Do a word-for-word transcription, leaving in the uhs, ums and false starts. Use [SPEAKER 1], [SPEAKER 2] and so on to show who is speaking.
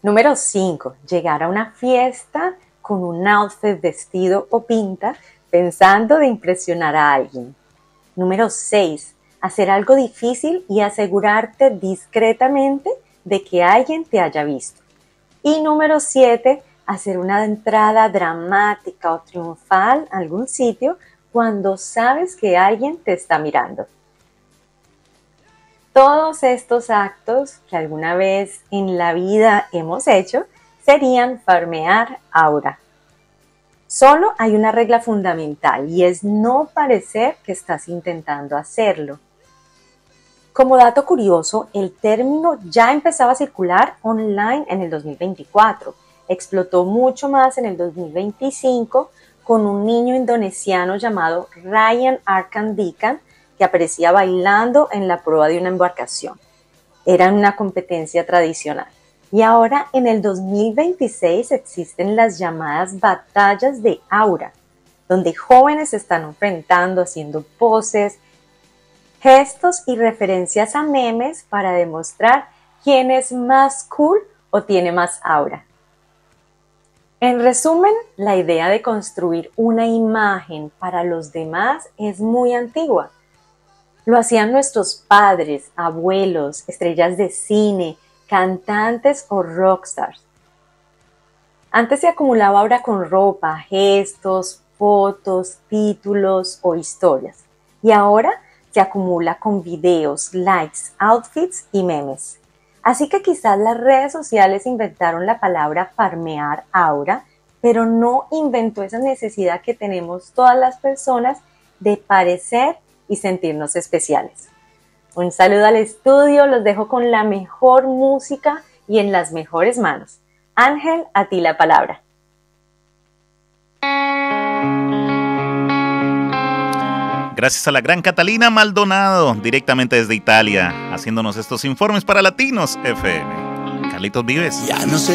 [SPEAKER 1] Número cinco. Llegar a una fiesta con un outfit, vestido o pinta pensando de impresionar a alguien. Número seis. Hacer algo difícil y asegurarte discretamente de que alguien te haya visto. Y número siete. Hacer una entrada dramática o triunfal a algún sitio cuando sabes que alguien te está mirando. Todos estos actos que alguna vez en la vida hemos hecho serían farmear aura. Solo hay una regla fundamental y es no parecer que estás intentando hacerlo. Como dato curioso, el término ya empezaba a circular online en el dos mil veinticuatro. Explotó mucho más en el dos mil veinticinco con un niño indonesiano llamado Ryan Arkan Dikan que aparecía bailando en la proa de una embarcación. Era una competencia tradicional. Y ahora en el dos mil veintiséis existen las llamadas batallas de aura, donde jóvenes se están enfrentando haciendo poses, gestos y referencias a memes para demostrar quién es más cool o tiene más aura. En resumen, la idea de construir una imagen para los demás es muy antigua. Lo hacían nuestros padres, abuelos, estrellas de cine, cantantes o rockstars. Antes se acumulaba aura con ropa, gestos, fotos, títulos o historias. Y ahora se acumula con videos, likes, outfits y memes. Así que quizás las redes sociales inventaron la palabra farmear aura, pero no inventó esa necesidad que tenemos todas las personas de parecer y sentirnos especiales. Un saludo al estudio, los dejo con la mejor música y en las mejores manos. Ángel, a ti la palabra.
[SPEAKER 2] Gracias a la gran Catalina Maldonado, directamente desde Italia, haciéndonos estos informes para Latinos F M. Carlitos Vives.
[SPEAKER 3] Ya no sé